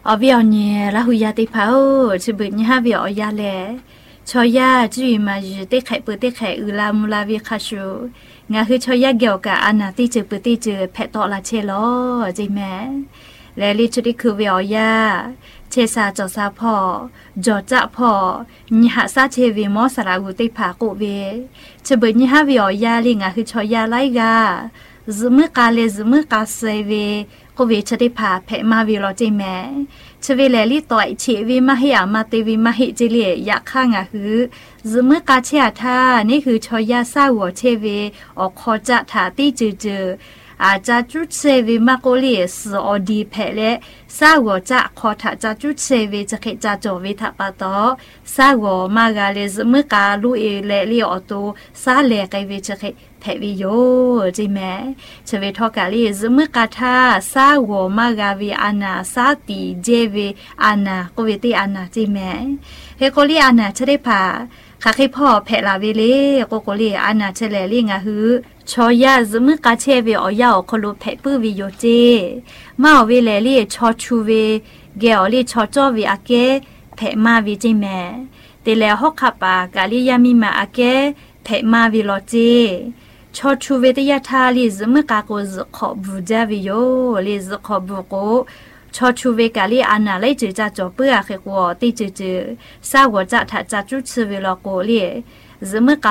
ở việc nhẹ là hủy tiết phao chỉ biết như hai việc ở nhà lẽ cho ya chỉ mà chỉ tiết khai la mula việc khác số ngãคือcho yaเกี่ยวกับอันน่ะที่จือปื้อที่จือแพะต่อละเชลอจิแม่และลิจุดิคือviệc ở nhàเชซาจอซาพ่อจอจะพ่อนี่หาซาเชวีมอสระกุติผาโกเวจะเบิดนี่หาวิออยาลิงะคือชอยาไลกาซึมือกาเลซึมือกาเซเวโกเวชติผาเพมาวิโลจิแม่ชเวเลลิต่อยเชวีมาให้อามาเตวีมาให้จิเลอยากข้างะคือซึมือกาเชอาทานี่คือชอยาซาหัวเชเวออกคอจะถาตีจืออาจจะจุดเซวีมาโกเลียสอดีเพและซาหัวจะขอถ้าจะจุดเซวีจะเขจะจวิทัปตอซาหัวมากาเลสเมื่อกาลุเอเลเลียอโตซาเลกเวจะเขเพวิโยจิแม่ชเวทอกาลีสเมื่อกาทาซาหัวมากาวีอานาซาติเจเวอานาโกเวติอานาจิแม่เฮโกลีอานาชะได้พาข้าให้พ่อแพลาเวเลโกโกลีอานาเชเลลิงะฮือชอยาซึมือกาเชเวอยาคโลเพปื้อวิโยเจมาเวเลลีชอชูเวเกอลีชอจอวิอาเกเพมาวิจิแม่เตเลฮอกขับปากาลิยามิมาอาเกเพมาวิโลเจชอชูเวตยาทาลิซึมือกาโกซขอบูจาวิโยลิซขอบูโกชอชูเวกาลีอานาไลจือจะจอเปื้อเขกัวติจือซาหัวจะถ้าจะจุดซเวลโกลีซึมือกา